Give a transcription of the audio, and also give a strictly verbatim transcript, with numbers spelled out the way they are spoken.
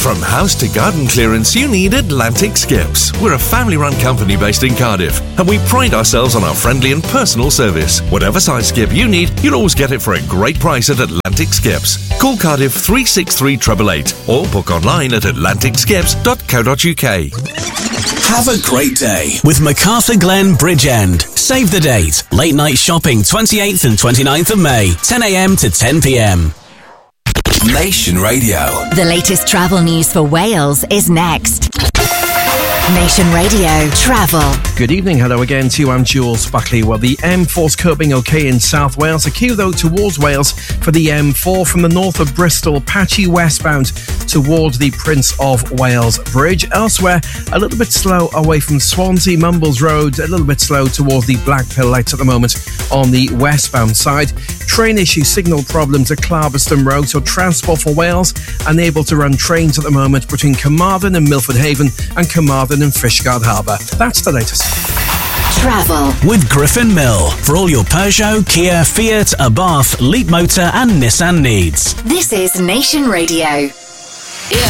From house to garden clearance, you need Atlantic Skips. We're a family-run company based in Cardiff, and we pride ourselves on our friendly and personal service. Whatever size skip you need, you'll always get it for a great price at Atlantic Skips. Call Cardiff three six three eight eight eight or book online at atlantic skips dot co dot uk. Have a great day with MacArthur Glen Bridgend. Save the date. Late night shopping twenty-eighth and twenty-ninth of May, ten a.m. to ten p.m. Nation Radio. The latest travel news for Wales is next. Nation Radio Travel. Good evening, hello again to you. I'm Jules Buckley. Well, the M four's coping okay in South Wales. A queue though towards Wales for the M four from the north of Bristol, patchy westbound towards the Prince of Wales Bridge. Elsewhere, a little bit slow away from Swansea, Mumbles Road, a little bit slow towards the Blackpill Lights at the moment on the westbound side. Train issue, signal problems at Clarbeston Road, so Transport for Wales unable to run trains at the moment between Carmarthen and Milford Haven and Carmarthen and Fishguard Harbour. That's the latest. Travel with Griffin Mill for all your Peugeot, Kia, Fiat, Abarth, Leap Motor and Nissan needs. This is Nation Radio.